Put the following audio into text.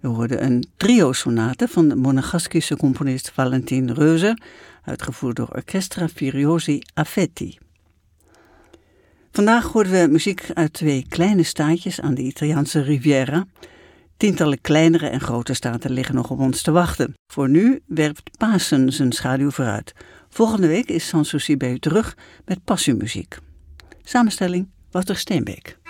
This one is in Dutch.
We hoorden een trio-sonate van de Monegaskische componist Valentin Reuser, uitgevoerd door Orchestra Furiosi Affetti. Vandaag hoorden we muziek uit 2 kleine staatjes aan de Italiaanse Riviera. Tientallen kleinere en grote staten liggen nog op ons te wachten. Voor nu werpt Pasen zijn schaduw vooruit. Volgende week is Sanssouci bij u terug met passiemuziek. Samenstelling Wouter Steenbeek.